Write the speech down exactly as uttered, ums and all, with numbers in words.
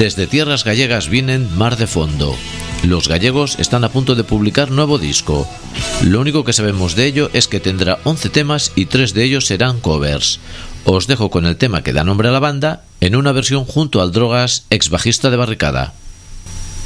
Desde tierras gallegas vienen Mar de Fondo. Los gallegos están a punto de publicar nuevo disco. Lo único que sabemos de ello es que tendrá once temas y tres de ellos serán covers. Os dejo con el tema que da nombre a la banda, en una versión junto al Drogas, ex bajista de Barricada.